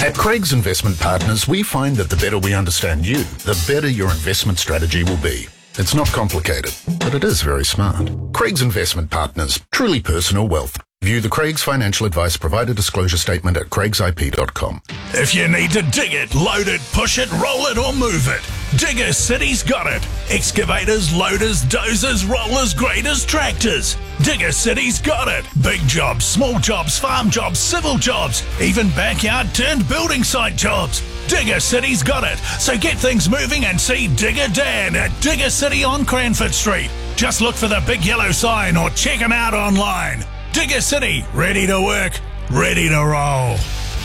At Craig's Investment Partners, we find that the better we understand you, the better your investment strategy will be. It's not complicated, but it is very smart. Craig's Investment Partners, truly personal wealth. View the Craig's Financial Advice Provider Disclosure Statement at craigsip.com. If you need to dig it, load it, push it, roll it or move it, Digger City's got it. Excavators, loaders, dozers, rollers, graders, tractors. Digger City's got it. Big jobs, small jobs, farm jobs, civil jobs, even backyard turned building site jobs. Digger City's got it. So get things moving and see Digger Dan at Digger City on Cranford Street. Just look for the big yellow sign or check him out online. Digger City, ready to work, ready to roll.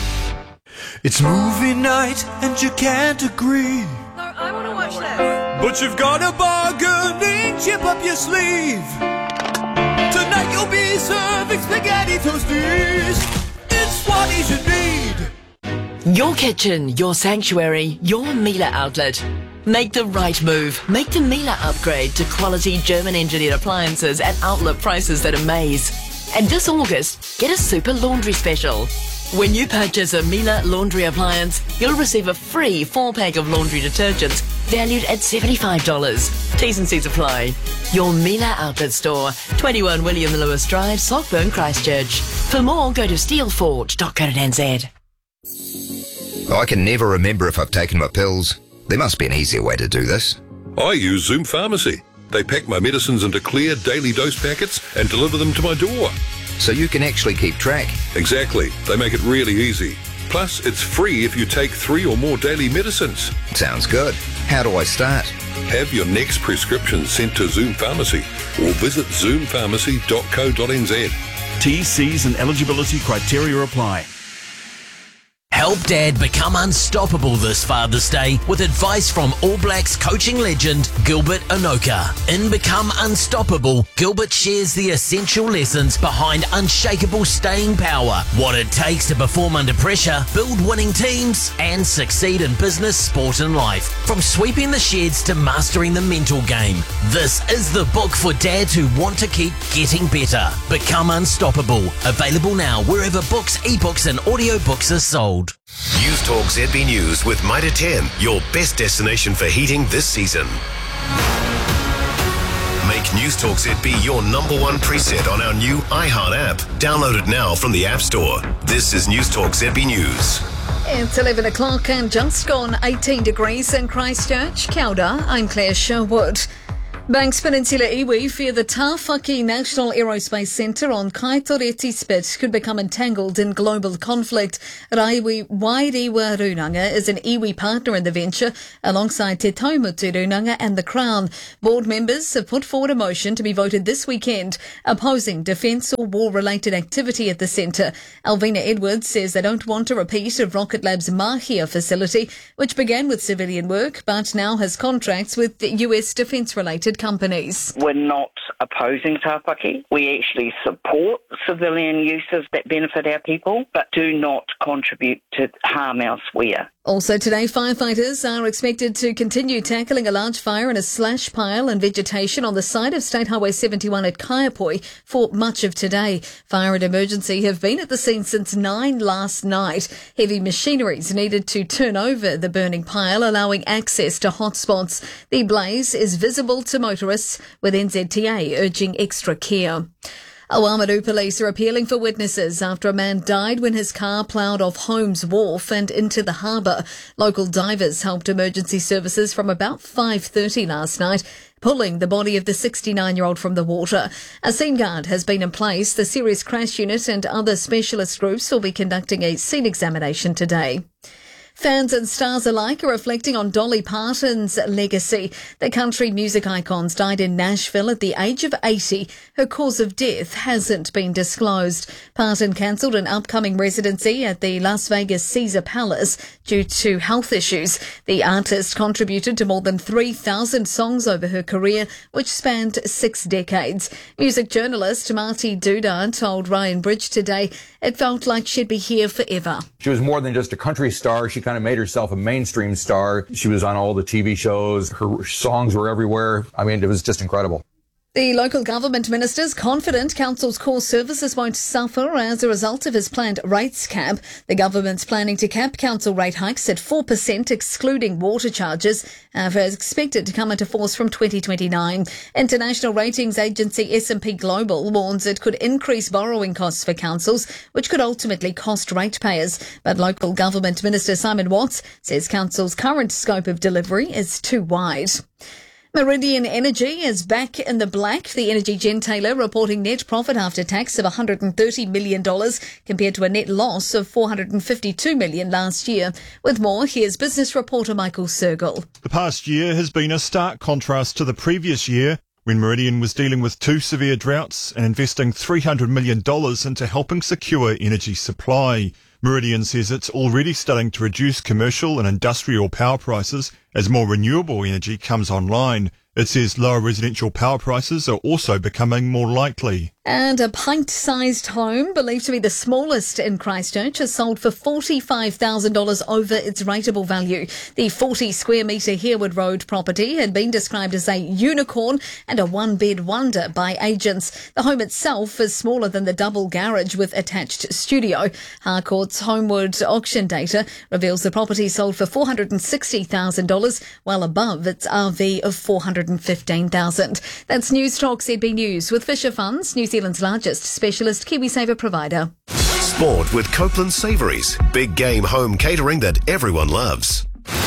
It's movie night and you can't agree. No, I want to watch that. But you've got a bargaining chip up your sleeve. Tonight you'll be serving spaghetti toasties. It's what you should need. Your kitchen, your sanctuary, your Miele outlet. Make the right move. Make the Miele upgrade to quality German-engineered appliances at outlet prices that amaze. And this August, get a super laundry special. When you purchase a Miele laundry appliance, you'll receive a free 4-pack of laundry detergents valued at $75. T's and C's apply. Your Miele outlet store, 21 William Lewis Drive, Saltburn, Christchurch. For more, go to steelforge.co.nz. I can never remember if I've taken my pills. There must be an easier way to do this. I use Zoom Pharmacy. They pack my medicines into clear daily dose packets and deliver them to my door. So you can actually keep track. Exactly. They make it really easy. Plus, it's free if you take 3 or more daily medicines. Sounds good. How do I start? Have your next prescription sent to Zoom Pharmacy or visit zoompharmacy.co.nz. T's, C's and eligibility criteria apply. Help Dad become unstoppable this Father's Day with advice from All Blacks coaching legend Gilbert Enoka. In Become Unstoppable, Gilbert shares the essential lessons behind unshakable staying power, what it takes to perform under pressure, build winning teams, and succeed in business, sport and life. From sweeping the sheds to mastering the mental game. This is the book for dads who want to keep getting better. Become Unstoppable. Available now wherever books, ebooks and audiobooks are sold. News Talk ZB News with Mitre 10, your best destination for heating this season. Make News Talk ZB your #1 preset on our new iHeart app. Download it now from the App Store. This is News Talk ZB News. It's 11 o'clock and just gone 18 degrees in Christchurch. Kia ora, I'm Claire Sherwood. Banks Peninsula iwi fear the Tāwhaki National Aerospace Centre on Kaitoreti Spit could become entangled in global conflict. Raiwi Wairewa Runanga is an iwi partner in the venture alongside Te Taumutu Runanga and the Crown. Board members have put forward a motion to be voted this weekend opposing defence or war-related activity at the centre. Alvina Edwards says they don't want a repeat of Rocket Lab's Mahia facility, which began with civilian work but now has contracts with US defence-related companies. We're not opposing Tāwhaki. We actually support civilian uses that benefit our people, but do not contribute to harm elsewhere. Also today, firefighters are expected to continue tackling a large fire in a slash pile and vegetation on the side of State Highway 71 at Kaiapoi for much of today. Fire and emergency have been at the scene since 9 last night. Heavy machinery is needed to turn over the burning pile, allowing access to hotspots. The blaze is visible to motorists, with NZTA urging extra care. Oamaru police are appealing for witnesses after a man died when his car ploughed off Holmes Wharf and into the harbour. Local divers helped emergency services from about 5:30 last night, pulling the body of the 69-year-old from the water. A scene guard has been in place. The Serious Crash Unit and other specialist groups will be conducting a scene examination today. Fans and stars alike are reflecting on Dolly Parton's legacy. The country music icons died in Nashville at the age of 80. Her cause of death hasn't been disclosed. Parton cancelled an upcoming residency at the Las Vegas Caesar Palace due to health issues. The artist contributed to more than 3,000 songs over her career, which spanned 6 decades. Music journalist Marty Duda told Ryan Bridge today it felt like she'd be here forever. She was more than just a country star. She kind of made herself a mainstream star. She was on all the TV shows. Her songs were everywhere. I mean, it was just incredible. The local government minister is confident council's core services won't suffer as a result of his planned rates cap. The government's planning to cap council rate hikes at 4%, excluding water charges, are expected to come into force from 2029. International ratings agency S&P Global warns it could increase borrowing costs for councils, which could ultimately cost ratepayers. But local government minister Simon Watts says council's current scope of delivery is too wide. Meridian Energy is back in the black. The energy gentailer reporting net profit after tax of $130 million compared to a net loss of $452 million last year. With more, here's business reporter Michael Sergel. The past year has been a stark contrast to the previous year, when Meridian was dealing with 2 severe droughts and investing $300 million into helping secure energy supply. Meridian says it's already starting to reduce commercial and industrial power prices as more renewable energy comes online. It says lower residential power prices are also becoming more likely. And a pint-sized home, believed to be the smallest in Christchurch, has sold for $45,000 over its rateable value. The 40-square-metre Harewood Road property had been described as a unicorn and a one-bed wonder by agents. The home itself is smaller than the double garage with attached studio. Harcourt's Homewood auction data reveals the property sold for $460,000, well above its RV of $415,000. That's News Talk ZB News with Fisher Funds, New Zealand's largest specialist KiwiSaver provider. Sport with Copeland Savouries. Big game home catering that everyone loves.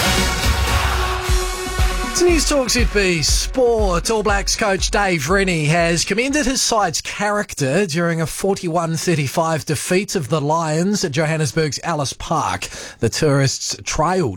It's News Talk ZB Sport. All Blacks coach Dave Rennie has commended his side's character during a 41-35 defeat of the Lions at Johannesburg's Ellis Park. The tourists trailed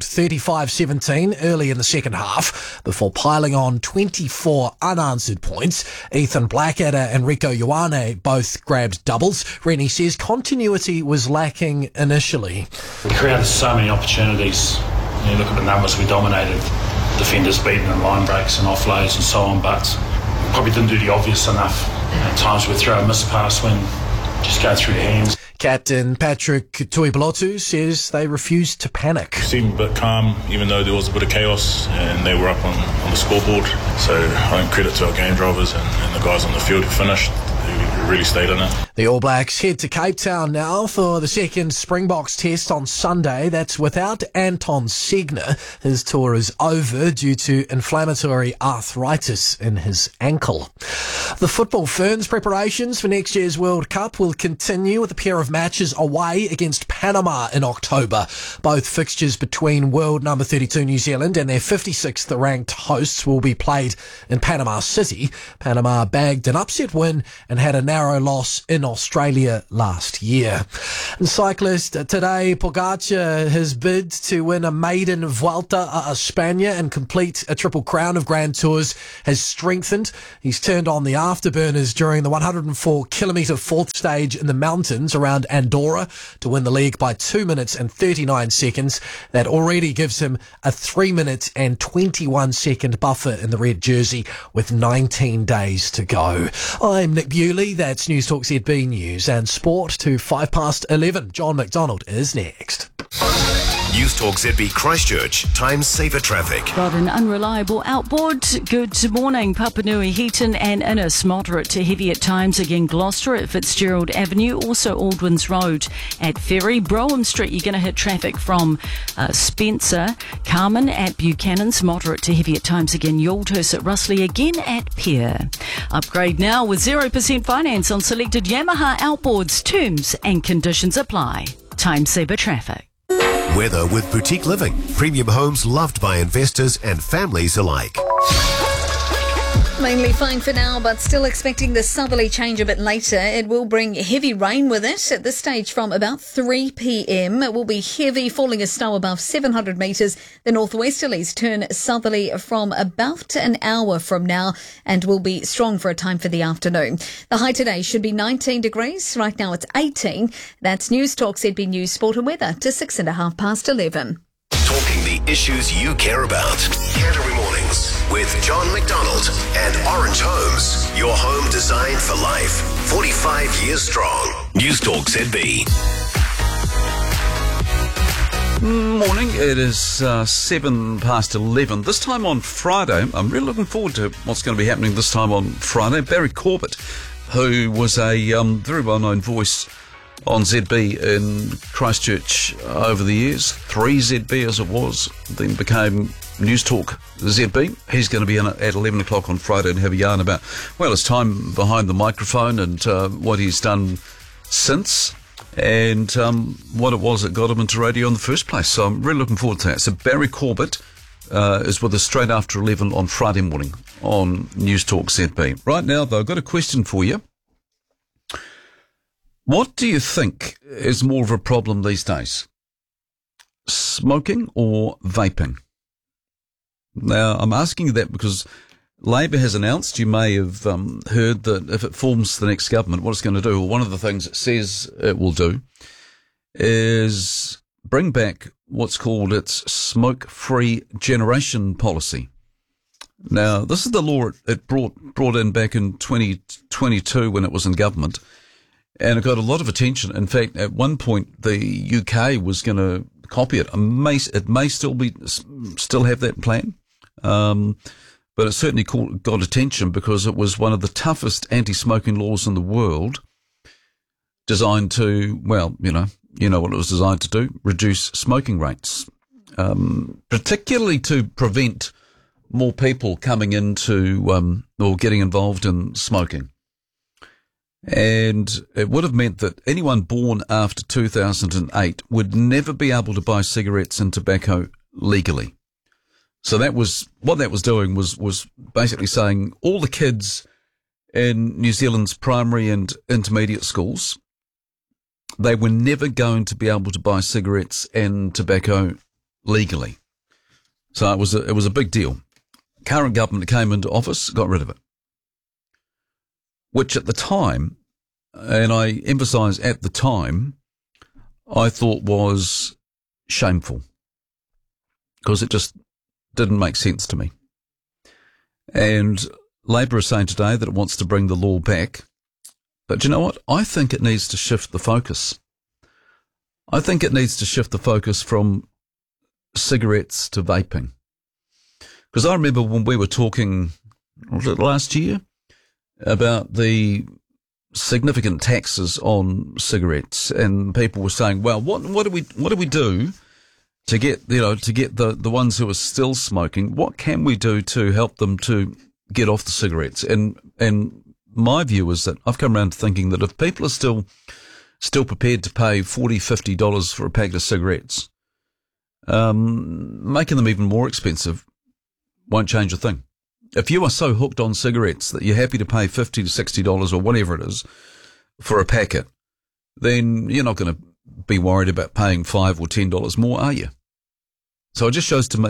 35-17 early in the second half before piling on 24 unanswered points. Ethan Blackadder and Rico Ioane both grabbed doubles. Rennie says continuity was lacking initially. We created so many opportunities. You look at the numbers we dominated. Defenders beaten and line breaks and offloads and so on, but we probably didn't do the obvious enough. At times we throw a miss pass when just go through your hands. Captain Patrick Tuipulotu says they refused to panic. Seemed a bit calm, even though there was a bit of chaos and they were up on the scoreboard. So I think credit to our game drivers and the guys on the field who finished. Who really stayed in it. The All Blacks head to Cape Town now for the second Springboks test on Sunday. That's without Anton Segner. His tour is over due to inflammatory arthritis in his ankle. The Football Ferns preparations for next year's World Cup will continue with a pair of matches away against Panama in October. Both fixtures between world number 32 New Zealand and their 56th ranked hosts will be played in Panama City. Panama bagged an upset win and had a narrow loss in Australia last year. And cyclist today, Pogacar has bid to win a maiden Vuelta a España and complete a Triple Crown of Grand Tours has strengthened. He's turned on the afterburners during the 104-kilometre fourth stage in the mountains around Andorra to win the league by 2 minutes and 39 seconds. That already gives him a 3 minute and 21 second buffer in the red jersey with 19 days to go. I'm Nick Bewley. That's News Talk ZB News and Sport to 11:05. John McDonald is next. News Talk ZB Christchurch, time saver traffic. Got an unreliable outboard. Good morning. Papanui, Heaton and Innes, moderate to heavy at times. Again, Gloucester at Fitzgerald Avenue, also Aldwins Road at Ferry. Brougham Street, you're going to hit traffic from Spencer. Carmen at Buchanan's, moderate to heavy at times. Again, Yoldhurst at Russley, again at Pier. Upgrade now with 0% finance on selected Yamaha outboards. Terms and conditions apply. Time saver traffic. Weather with Boutique Living. Premium homes loved by investors and families alike. Mainly fine for now, but still expecting the southerly change a bit later. It will bring heavy rain with it at this stage from about 3 p.m. It will be heavy, falling as snow above 700 metres. The northwesterlies turn southerly from about an hour from now and will be strong for a time for the afternoon. The high today should be 19 degrees. Right now it's 18. That's News Talk ZB News Sport and Weather to 11:06. Talking the issues you care about. Canterbury Mornings with John McDonald and Orange Homes. Your home designed for life. 45 years strong. News Talk ZB. Morning, it is 7 past 11. This time on Friday, I'm really looking forward to what's going to be happening this time on Friday. Barry Corbett, who was a very well-known voice on ZB in Christchurch over the years, 3ZB as it was, then became News Talk ZB. He's going to be in at 11 o'clock on Friday and have a yarn about, well, his time behind the microphone and what he's done since, and what it was that got him into radio in the first place. So I'm really looking forward to that. So Barry Corbett is with us straight after 11 on Friday morning on News Talk ZB. Right now, though, I've got a question for you. What do you think is more of a problem these days? Smoking or vaping? Now, I'm asking you that because Labor has announced, you may have heard that if it forms the next government, what it's going to do, or one of the things it says it will do, is bring back what's called its smoke-free generation policy. Now, this is the law it brought in back in 2022 when it was in government, and it got a lot of attention. In fact, at one point, the UK was going to copy it. It may still have that plan. But it certainly got attention because it was one of the toughest anti-smoking laws in the world, designed to, well, you know what it was designed to do, reduce smoking rates, particularly to prevent more people coming into or getting involved in smoking. And it would have meant that anyone born after 2008 would never be able to buy cigarettes and tobacco legally. So what that was doing was basically saying all the kids in New Zealand's primary and intermediate schools, they were never going to be able to buy cigarettes and tobacco legally. So it was a big deal. Current government that came into office got rid of it, which at the time, and I emphasise at the time, I thought was shameful because it just didn't make sense to me. And Labor is saying today that it wants to bring the law back. But you know what? I think it needs to shift the focus. I think it needs to shift the focus from cigarettes to vaping. Because I remember when we were talking, was it last year, about the significant taxes on cigarettes, and people were saying, well, what do we do to get the ones who are still smoking? What can we do to help them to get off the cigarettes? And my view is that I've come around to thinking that if people are still prepared to pay $40, $50 for a packet of cigarettes, making them even more expensive won't change a thing. If you are so hooked on cigarettes that you're happy to pay $50 to $60 or whatever it is for a packet, then you're not going to be worried about paying $5 or $10 more, are you? So it just shows to me,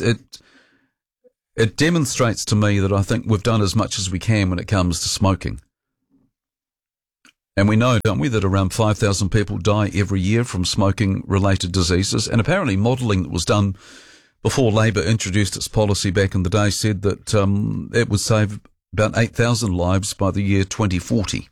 it demonstrates to me that I think we've done as much as we can when it comes to smoking. And we know, don't we, that around 5,000 people die every year from smoking-related diseases. And apparently modelling that was done before Labor introduced its policy back in the day said that it would save about 8,000 lives by the year 2040.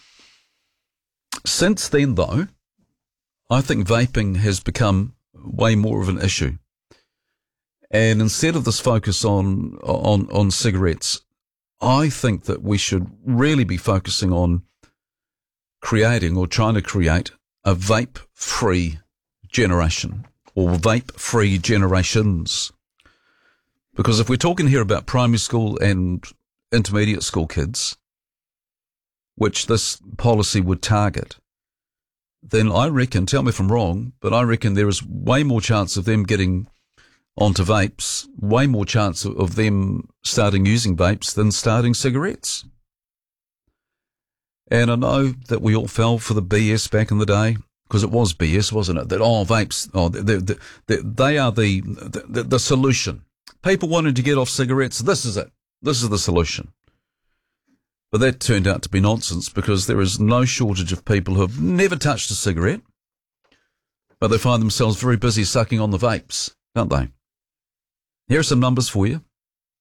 Since then, though, I think vaping has become way more of an issue. And instead of this focus on cigarettes, I think that we should really be focusing on creating or trying to create a vape-free generation or vape-free generations. Because if we're talking here about primary school and intermediate school kids, which this policy would target, then I reckon, tell me if I'm wrong, but I reckon there is way more chance of them getting onto vapes, way more chance of them starting using vapes than starting cigarettes. And I know that we all fell for the BS back in the day, because it was BS, wasn't it? That, vapes, they are the solution. People wanted to get off cigarettes, this is it. This is the solution. But that turned out to be nonsense, because there is no shortage of people who have never touched a cigarette, but they find themselves very busy sucking on the vapes, don't they? Here are some numbers for you.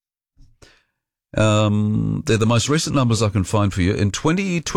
They're the most recent numbers I can find for you. In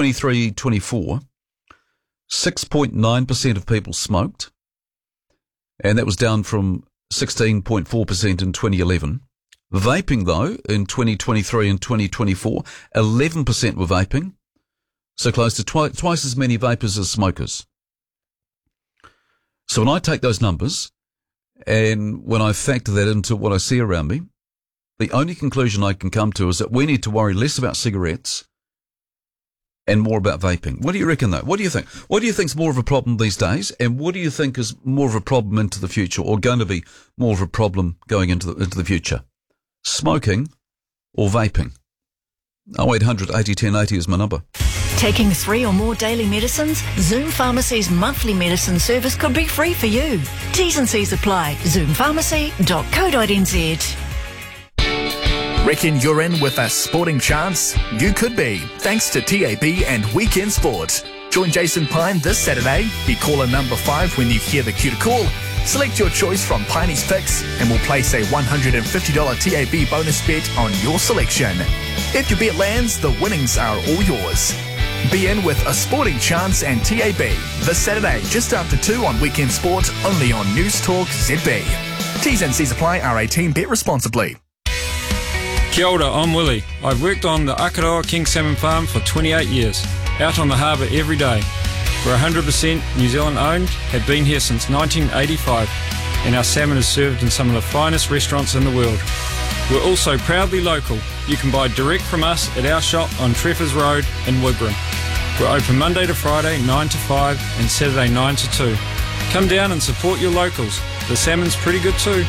2023-24, 6.9% of people smoked, and that was down from 16.4% in 2011. Vaping, though, in 2023 and 2024, 11% were vaping, so close to twice as many vapers as smokers. So when I take those numbers, and when I factor that into what I see around me, the only conclusion I can come to is that we need to worry less about cigarettes and more about vaping. What do you reckon, though? What do you think? What do you think is more of a problem these days, and what do you think is more of a problem into the future, or going to be more of a problem going into the future? Smoking or vaping? 0800 80 10 80 is my number. Taking 3 or more daily medicines? Zoom Pharmacy's monthly medicine service could be free for you. T's and C's apply. zoompharmacy.co.nz. Reckon you're in with a sporting chance? You could be, thanks to TAB and Weekend Sport. Join Jason Pine this Saturday. Be caller number 5 when you hear the cue to call. Select your choice from Piney's picks and we'll place a $150 TAB bonus bet on your selection. If your bet lands, the winnings are all yours. Be in with a sporting chance and TAB this Saturday just after 2 on Weekend Sport, only on News Talk ZB. T's and C's apply. R18. Bet responsibly. Kia ora, I'm Willie. I've worked on the Akaroa King Salmon Farm for 28 years, out on the harbour every day. We're 100% New Zealand owned, have been here since 1985, and our salmon is served in some of the finest restaurants in the world. We're also proudly local. You can buy direct from us at our shop on Treffers Road in Wigram. We're open Monday to Friday 9 to 5 and Saturday 9 to 2. Come down and support your locals. The salmon's pretty good too.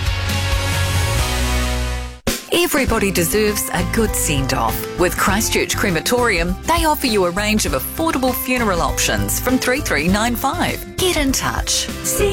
Everybody deserves a good send-off. With Christchurch Crematorium, they offer you a range of affordable funeral options from 3395. Get in touch.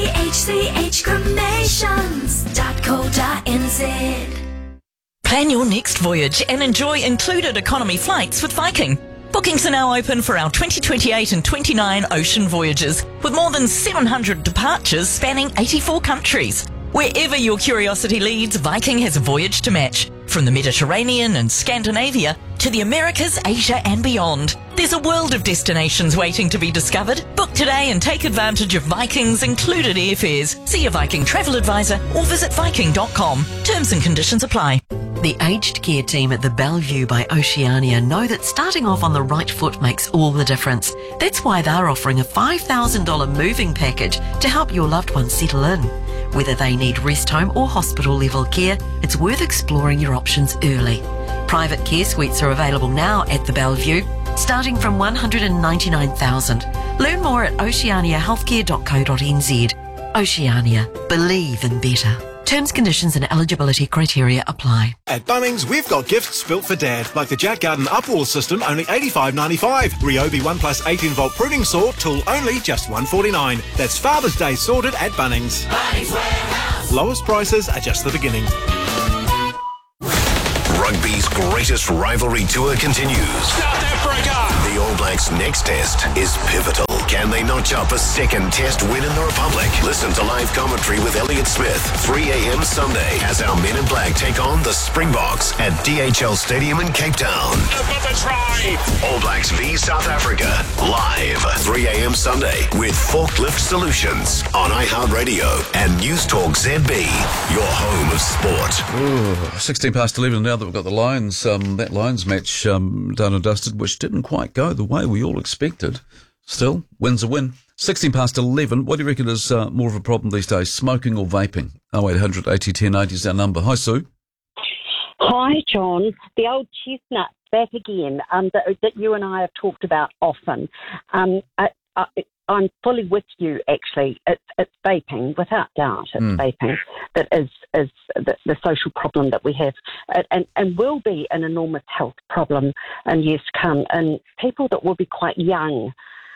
chchcremations.co.nz. Plan your next voyage and enjoy included economy flights with Viking. Bookings are now open for our 2028 and 29 ocean voyages, with more than 700 departures spanning 84 countries. Wherever your curiosity leads, Viking has a voyage to match. From the Mediterranean and Scandinavia to the Americas, Asia and beyond. There's a world of destinations waiting to be discovered. Book today and take advantage of Viking's included airfares. See a Viking travel advisor or visit viking.com. Terms and conditions apply. The aged care team at the Bellevue by Oceania know that starting off on the right foot makes all the difference. That's why they're offering a $5,000 moving package to help your loved ones settle in. Whether they need rest home or hospital level care, it's worth exploring your options early. Private care suites are available now at the Bellevue, starting from $199,000. Learn more at oceaniahealthcare.co.nz. Oceania. Believe in better. Terms, conditions and eligibility criteria apply. At Bunnings, we've got gifts built for Dad, like the Jack Garden Upwall system, only $85.95. Ryobi 1 plus 18-volt pruning saw, tool only, just $149. That's Father's Day sorted at Bunnings. Bunnings Warehouse. Lowest prices are just the beginning. Rugby's greatest rivalry tour continues. South Africa! The All Blacks' next test is pivotal. Can they notch up a second test win in the Republic? Listen to live commentary with Elliot Smith, 3 a.m. Sunday, as our Men in Black take on the Springboks at DHL Stadium in Cape Town. All Blacks v South Africa, live, 3 a.m. Sunday, with Forklift Solutions on iHeartRadio and News Talk ZB, your home of sport. Ooh, 16 past 11 now that we've got the Lions, that Lions match done and dusted, which didn't quite go the way we all expected. Still, win's a win. 16 past 11, what do you reckon is more of a problem these days, smoking or vaping? 0800 80 10 80 is our number. Hi, Sue. Hi, John. The old chestnut back again that you and I have talked about often. I'm fully with you, actually. It's vaping, without doubt. It's vaping that is the social problem that we have and will be an enormous health problem in years to come. And people that will be quite young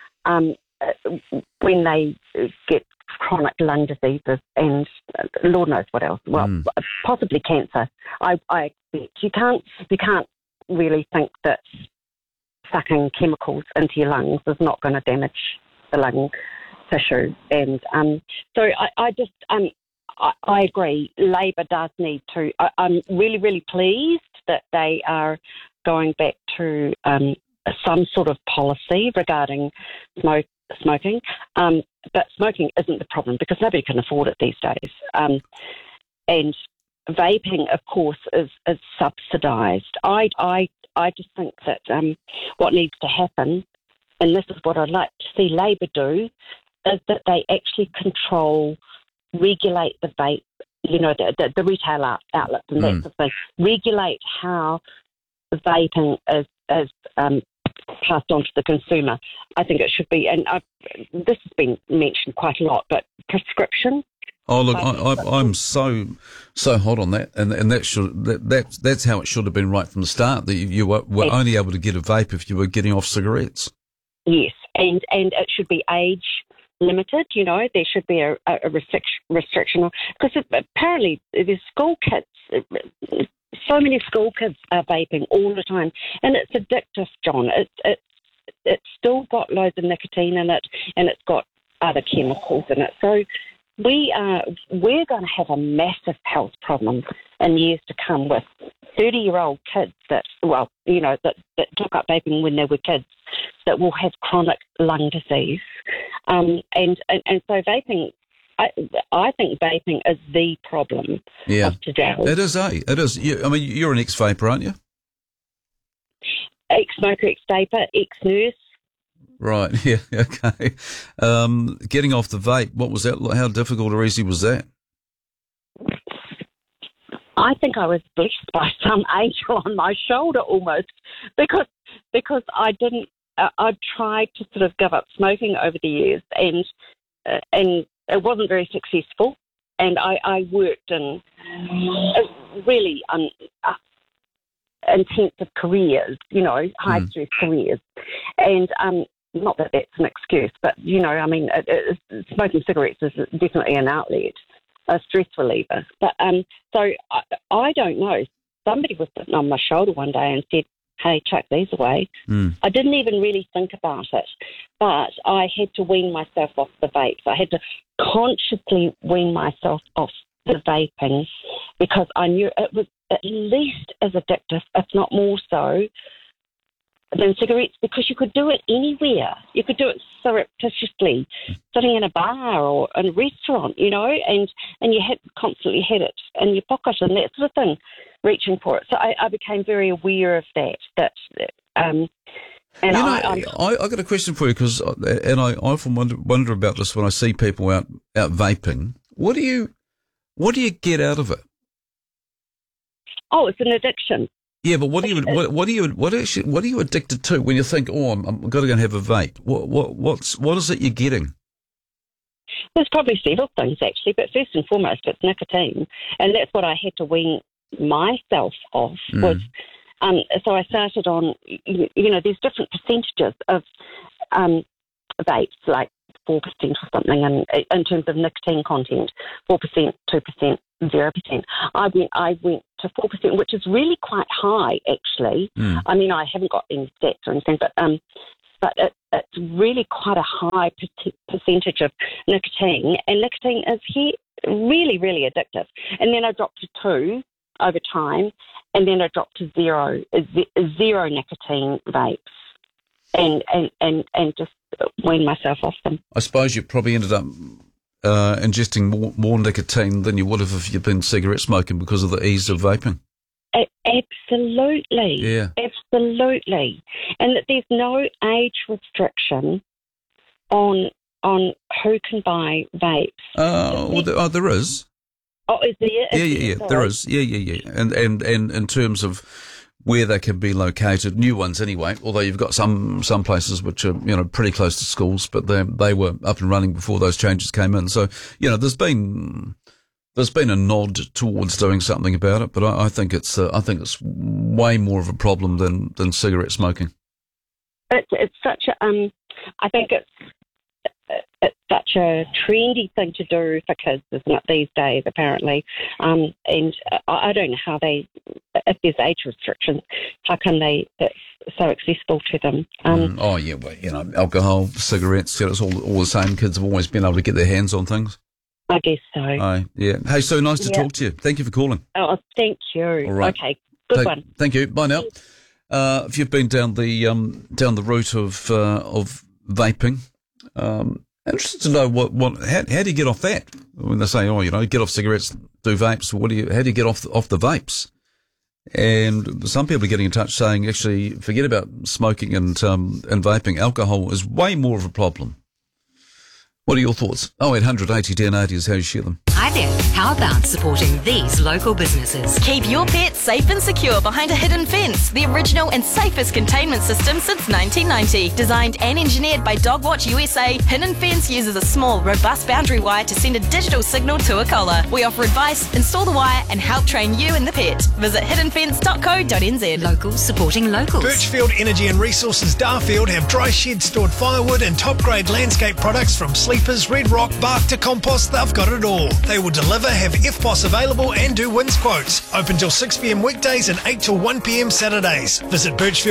when they get chronic lung diseases and Lord knows what else. Well, possibly cancer. I expect you can't really think that sucking chemicals into your lungs is not going to damage the lung tissue. And so I agree. Labor does need to. I'm really, really pleased that they are going back to some sort of policy regarding smoking. But smoking isn't the problem because nobody can afford it these days. And vaping, of course, is subsidised. I just think that what needs to happen, and this is what I'd like to see Labor do, is that they actually regulate the vape, the retail outlets and that sort of thing. Regulate how the vaping is passed on to the consumer. I think it should be, and this has been mentioned quite a lot, but prescription. Oh look, I'm so hot on that, and that's how it should have been right from the start. That you were only able to get a vape if you were getting off cigarettes. Yes, and it should be age limited. There should be a restriction because apparently there's school kids. So many school kids are vaping all the time, and it's addictive, John. It's still got loads of nicotine in it, and it's got other chemicals in it. So we're going to have a massive health problem in years to come with 30-year-old kids that took up vaping when they were kids that will have chronic lung disease. And so vaping, I think vaping is the problem of today. It is, It is. You're an ex-vaper, aren't you? Ex-smoker, ex-vaper, ex-nurse. Right, yeah, okay. Getting off the vape, what was that? How difficult or easy was that? I think I was blessed by some angel on my shoulder almost because I didn't. I tried to sort of give up smoking over the years, and it wasn't very successful. And I worked in really intensive careers, high stress careers, and not that that's an excuse, but smoking cigarettes is definitely an outlet, a stress reliever. But so I don't know. Somebody was sitting on my shoulder one day and said, "Hey, chuck these away." I didn't even really think about it, but I had to wean myself off the vapes. I had to consciously wean myself off the vaping because I knew it was at least as addictive, if not more so, than cigarettes, because you could do it anywhere. You could do it surreptitiously, sitting in a bar or in a restaurant, and you constantly had it in your pocket and that sort of thing, reaching for it. So I became very aware of that. And I got a question for you because, and I often wonder about this when I see people out vaping. What do you get out of it? Oh, it's an addiction. Yeah, but what are you addicted to when you think, I'm got to go and have a vape? What is it you're getting? There's probably several things actually, but first and foremost, it's nicotine, and that's what I had to wean myself off. Was so I started on, there's different percentages of vapes, like 4% or something, and in terms of nicotine content, 4%, 2%, 0%. I went to 4%, which is really quite high, actually. I haven't got any stats or anything, but it's really quite a high percentage of nicotine, and nicotine is really, really addictive. And then I dropped to 2 over time, and then I dropped to zero nicotine vapes, and just wean myself off them. I suppose you probably ended up ingesting more nicotine than you would have if you'd been cigarette smoking because of the ease of vaping. Absolutely. Yeah. Absolutely. And that there's no age restriction on who can buy vapes. There is. Oh, is there? Yeah. There is. Yeah. And in terms of where they can be located, new ones anyway, although you've got some places which are, pretty close to schools, but they were up and running before those changes came in. So, there's been a nod towards doing something about it, but I think it's way more of a problem than cigarette smoking. It's such a, I think it's such a trendy thing to do for kids, isn't it, these days, apparently? And I don't know how if there's age restrictions, how come it's so accessible to them? Alcohol, cigarettes, it's all the same. Kids have always been able to get their hands on things. I guess so. Yeah. Hey, so nice to talk to you. Thank you for calling. Oh, thank you. All right. Okay, good one. Thank you. Bye now. If you've been down the route of vaping, Interested to know how do you get off that? When they say, get off cigarettes, do vapes, how do you get off the vapes? And some people are getting in touch saying, actually, forget about smoking and vaping. Alcohol is way more of a problem. What are your thoughts? 0800 80 10 80 is how you share them. Hi there. How about supporting these local businesses? Keep your pets safe and secure behind a hidden fence. The original and safest containment system since 1990. Designed and engineered by Dogwatch USA, Hidden Fence uses a small, robust boundary wire to send a digital signal to a collar. We offer advice, install the wire, and help train you and the pet. Visit hiddenfence.co.nz. Locals supporting locals. Birchfield Energy and Resources Darfield have dry shed stored firewood and top-grade landscape products from sleepers, red rock, bark to compost. They've got it all. They will deliver, have FPOS available and do wins quotes. Open till 6pm weekdays and 8 till 1pm Saturdays. Visit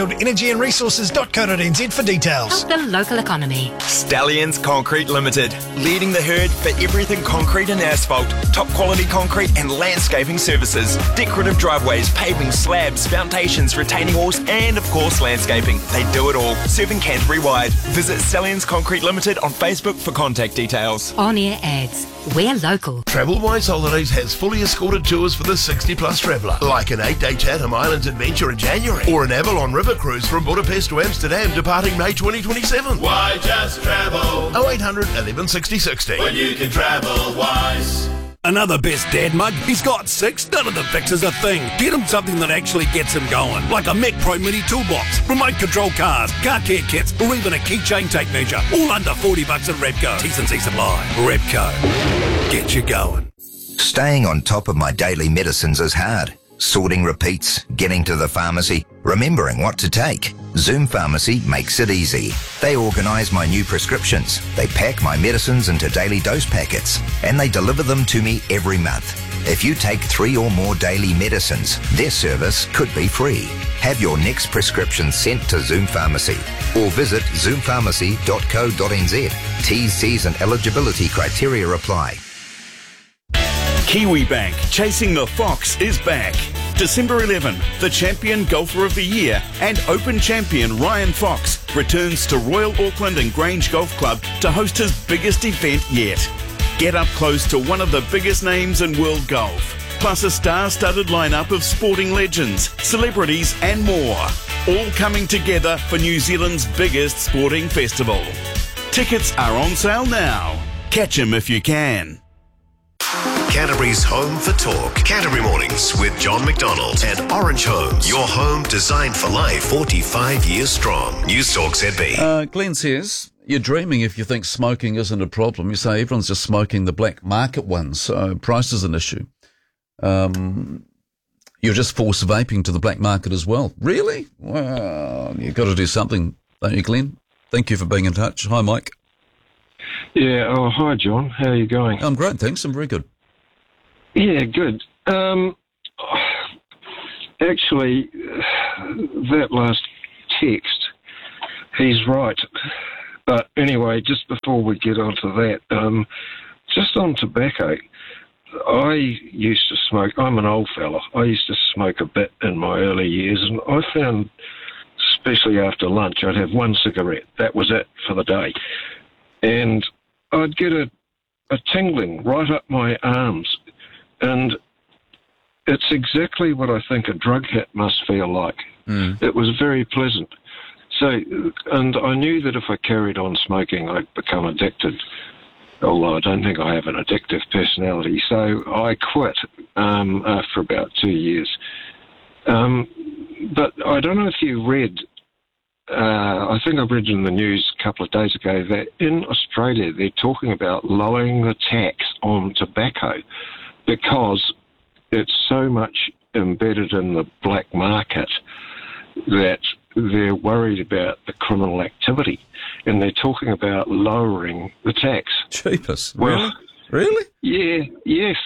birchfieldenergyanresources.co.nz for details. Help the local economy. Stallions Concrete Limited, leading the herd for everything concrete and asphalt, top quality concrete and landscaping services, decorative driveways, paving, slabs, foundations, retaining walls, and of course landscaping. They do it all, serving Canterbury wide. Visit Stallions Concrete Limited on Facebook for contact details. On-air ads. We're local. TravelWise Holidays has fully escorted tours for the 60-plus traveller, like an 8-day Chatham Islands adventure in January, or an Avalon River cruise from Budapest to Amsterdam departing May 2027. Why just travel? 0800 11 60 60. When you can travel wise. Another best dad mug. He's got 6. None of the fixes a thing. Get him something that actually gets him going. Like a Mac Pro Mini toolbox, remote control cars, car care kits, or even a keychain tape measure. All under $40 at Repco. T&C's apply. Repco. Get you going. Staying on top of my daily medicines is hard. Sorting repeats, getting to the pharmacy, remembering what to take. Zoom Pharmacy makes it easy. They organise my new prescriptions. They pack my medicines into daily dose packets, and they deliver them to me every month. If you take 3 or more daily medicines, their service could be free. Have your next prescription sent to Zoom Pharmacy or visit zoompharmacy.co.nz. T's, C's and eligibility criteria apply. KiwiBank Chasing the Fox is back. December 11, the champion golfer of the year and Open champion Ryan Fox returns to Royal Auckland and Grange Golf Club to host his biggest event yet. Get up close to one of the biggest names in world golf, plus a star-studded lineup of sporting legends, celebrities and more, all coming together for New Zealand's biggest sporting festival. Tickets are on sale now. Catch 'em if you can. Canterbury's home for talk. Canterbury Mornings with John McDonald and Orange Homes. Your home designed for life, 45 years strong. News Talk ZB. Glenn says, you're dreaming if you think smoking isn't a problem. You say everyone's just smoking the black market ones, so price is an issue. You're just force vaping to the black market as well. Really? Well, you've got to do something, don't you, Glenn? Thank you for being in touch. Hi, Mike. Yeah, hi, John. How are you going? I'm great, thanks. I'm very good. Yeah, good. Actually, that last text, he's right. But anyway, just before we get onto that, just on tobacco, I used to smoke. I'm an old fella. I used to smoke a bit in my early years, and I found, especially after lunch, I'd have one cigarette. That was it for the day. And I'd get a tingling right up my arms. And it's exactly what I think a drug hit must feel like. It was very pleasant. So, and I knew that if I carried on smoking, I'd become addicted, although I don't think I have an addictive personality. So I quit after about 2 years. But I don't know if you read, I think I read in the news a couple of days ago that in Australia they're talking about lowering the tax on tobacco because it's so much embedded in the black market that they're worried about the criminal activity, and they're talking about lowering the tax. Jeepers. Well, really? Yeah, yes.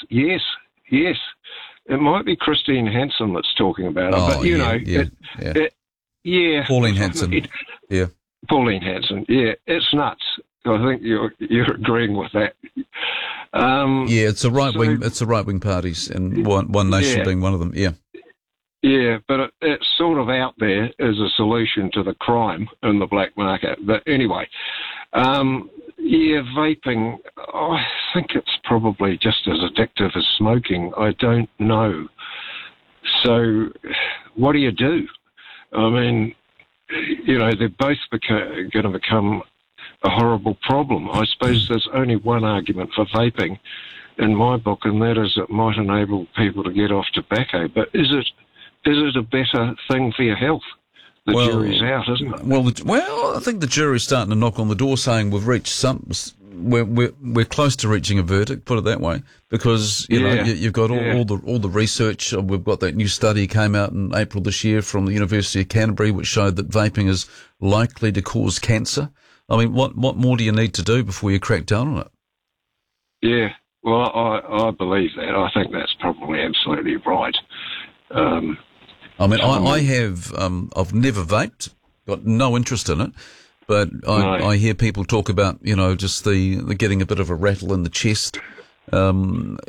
It might be Christine Hanson that's talking about it, but you know, yeah. Pauline Hanson. Yeah. Pauline Hanson. Yeah, it's nuts. I think you're agreeing with that. It's a right wing. It's a right wing parties, and One Nation being one of them. Yeah. Yeah, but it's sort of out there as a solution to the crime in the black market. But anyway, Yeah, vaping, I think it's probably just as addictive as smoking. I don't know. So what do you do? I mean, they're both going to become a horrible problem. I suppose there's only one argument for vaping in my book, and that is it might enable people to get off tobacco. But is it a better thing for your health? The jury's out, isn't it? Well, I think the jury's starting to knock on the door, saying we've reached we're close to reaching a verdict. Put it that way, because you've got all the research. We've got that new study came out in April this year from the University of Canterbury, which showed that vaping is likely to cause cancer. I mean, what more do you need to do before you crack down on it? Yeah, well, I believe that. I think that's probably absolutely right. I have, I've never vaped, got no interest in it, but I hear people talk about, just the getting a bit of a rattle in the chest, and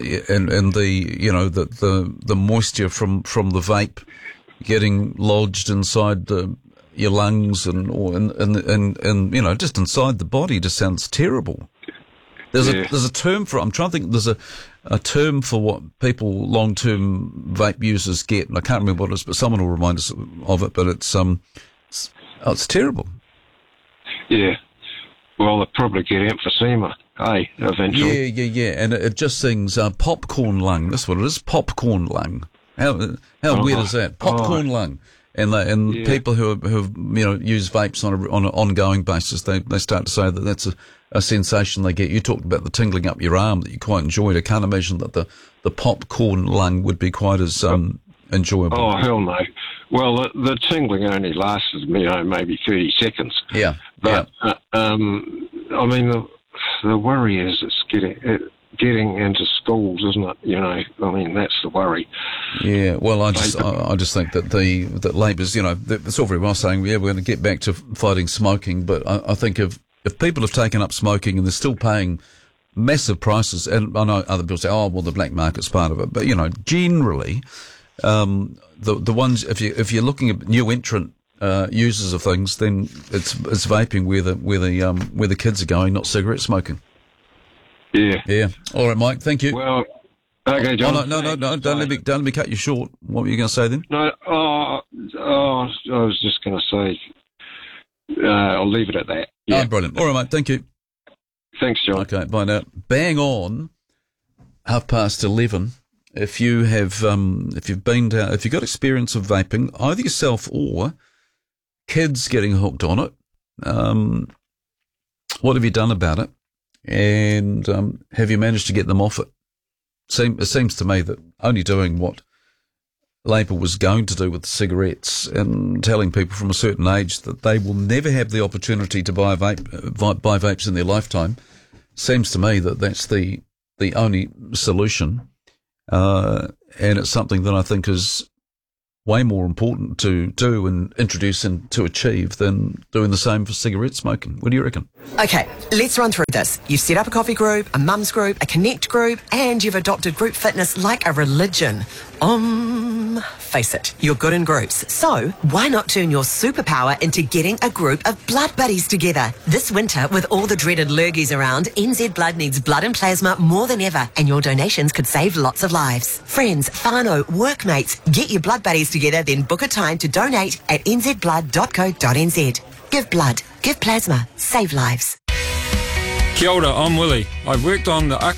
the moisture from the vape getting lodged inside your lungs and just inside the body just sounds terrible. There's a term for it. I'm trying to think. There's a term for what people long-term vape users get, and I can't remember what it is, but someone will remind us of it. But it's terrible. Yeah. Well, they'll probably get emphysema, eventually. Yeah. And it just sings popcorn lung. That's what it is. Popcorn lung. How weird is that? Popcorn lung. And people who use vapes on an ongoing basis, they start to say that that's a sensation they get. You talked about the tingling up your arm that you quite enjoyed. I can't imagine that the popcorn lung would be quite as enjoyable. Oh, hell no. Well, the tingling only lasted, maybe 30 seconds. Yeah. But, the worry is it's getting into schools, isn't it? That's the worry. Yeah, well, I just think that that Labor's, it's all very well saying, we're going to get back to fighting smoking, but I think if people have taken up smoking and they're still paying massive prices, and I know other people say, the black market's part of it, but generally, the ones if you're looking at new entrant users of things, then it's vaping where the kids are going, not cigarette smoking. Yeah. All right, Mike. Thank you. Well, okay, John. No. Don't let me cut you short. What were you going to say then? No. I was just going to say, I'll leave it at that. Yeah. Oh, brilliant. All right, mate. Thank you. Thanks, John. Okay. Bye now. Bang on 11:30. If you have, if you've got experience of vaping, either yourself or kids getting hooked on it, what have you done about it? And have you managed to get them off it? It seems to me that only doing what Labor was going to do with cigarettes and telling people from a certain age that they will never have the opportunity to buy vapes in their lifetime seems to me that that's the only solution. And it's something that I think is way more important to do and introduce and to achieve than doing the same for cigarette smoking. What do you reckon? Okay, let's run through this. You've set up a coffee group, a mums group, a connect group, and you've adopted group fitness like a religion. Face it, you're good in groups. So, why not turn your superpower into getting a group of blood buddies together? This winter, with all the dreaded lurgies around, NZ Blood needs blood and plasma more than ever, and your donations could save lots of lives. Friends, whānau, workmates, get your blood buddies together, then book a time to donate at nzblood.co.nz. Give blood, give plasma, save lives. Kia ora, I'm Willie. I've worked on the Akaroa